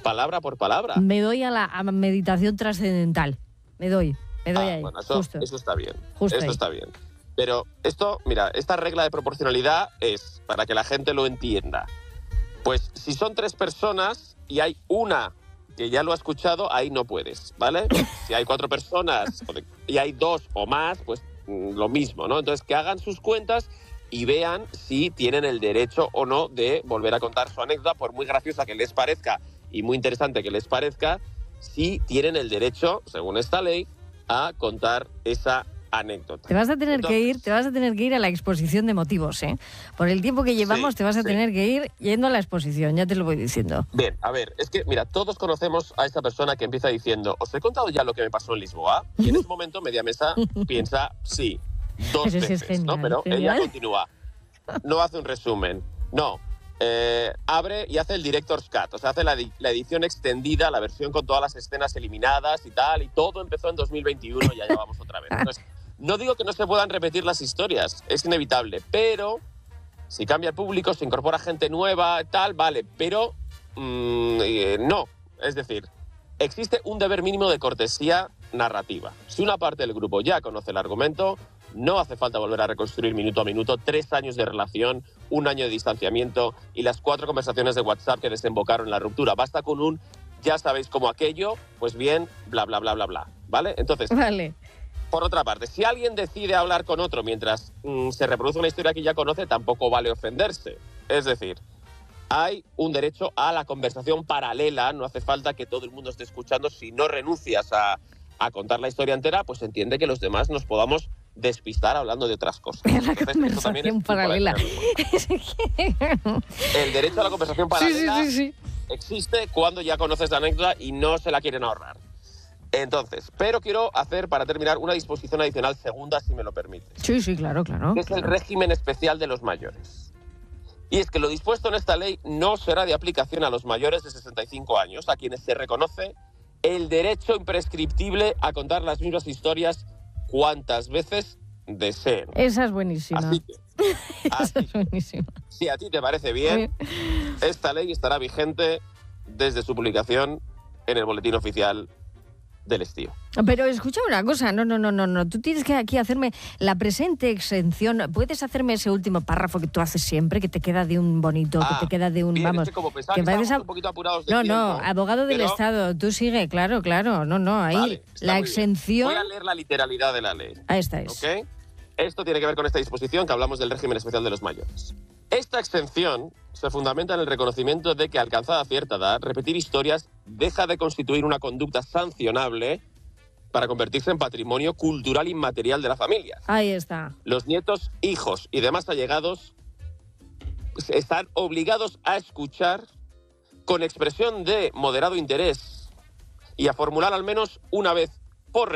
palabra por palabra. Me doy a meditación trascendental. Me doy ahí. Bueno, eso está bien. Justo eso ahí. está bien. Pero esto, mira, esta regla de proporcionalidad es, para que la gente lo entienda, pues si son 3 personas y hay una que ya lo ha escuchado, ahí no puedes, ¿vale? Si hay 4 personas y hay 2 o más, pues lo mismo, ¿no? Entonces, que hagan sus cuentas y vean si tienen el derecho o no de volver a contar su anécdota, por muy graciosa que les parezca y muy interesante que les parezca, si tienen el derecho, según esta ley, a contar esa anécdota. Te vas a tener que ir a la exposición de motivos, ¿eh? Por el tiempo que llevamos te vas a tener que ir yendo a la exposición, ya te lo voy diciendo. Bien, a ver, es que, mira, todos conocemos a esa persona que empieza diciendo, ¿os he contado ya lo que me pasó en Lisboa? Y en ese momento Mediamesa piensa, sí, 2 Pero veces, es genial, ¿no? Pero genial. ella continúa, no hace un resumen, no. Abre y hace el Director's Cut, o sea, hace la edición extendida, la versión con todas las escenas eliminadas y tal, y todo empezó en 2021 y allá vamos otra vez. Entonces, no digo que no se puedan repetir las historias, es inevitable, pero si cambia el público, se incorpora gente nueva, tal, vale, pero no. Es decir, existe un deber mínimo de cortesía narrativa. Si una parte del grupo ya conoce el argumento, no hace falta volver a reconstruir minuto a minuto 3 años de relación, 1 año de distanciamiento y las 4 conversaciones de WhatsApp que desembocaron en la ruptura. Basta con un, ya sabéis cómo aquello, pues bien, bla, bla, bla, bla, bla. ¿Vale? Entonces, vale. Por otra parte, si alguien decide hablar con otro mientras se reproduce una historia que ya conoce, tampoco vale ofenderse. Es decir, hay un derecho a la conversación paralela, no hace falta que todo el mundo esté escuchando. Si no renuncias a contar la historia entera, pues entiende que los demás nos podamos despistar hablando de otras cosas. La conversación paralela. El derecho a la conversación paralela sí. existe cuando ya conoces la anécdota y no se la quieren ahorrar. Entonces, pero quiero hacer, para terminar, una disposición adicional segunda, si me lo permites. Sí, claro. Que es el régimen especial de los mayores. Y es que lo dispuesto en esta ley no será de aplicación a los mayores de 65 años, a quienes se reconoce el derecho imprescriptible a contar las mismas historias cuantas veces deseen. Esa es buenísima. Esa es buenísima. Si a ti te parece bien, esta ley estará vigente desde su publicación en el Boletín Oficial del Estío. Pero escucha una cosa, no. Tú tienes que aquí hacerme la presente exención. ¿Puedes hacerme ese último párrafo que tú haces siempre, que te queda de un bonito, que te queda de un, bien, vamos... Es que como pensaba que estábamos un poquito apurados de tiempo... No, abogado del Estado, tú sigue, claro, ahí, vale, la exención... Voy a leer la literalidad de la ley. Ahí está, es. ¿Ok? Esto tiene que ver con esta disposición que hablamos del régimen especial de los mayores. Esta exención se fundamenta en el reconocimiento de que, alcanzada cierta edad, repetir historias deja de constituir una conducta sancionable para convertirse en patrimonio cultural inmaterial de la familia. Ahí está. Los nietos, hijos y demás allegados están obligados a escuchar con expresión de moderado interés y a formular al menos una vez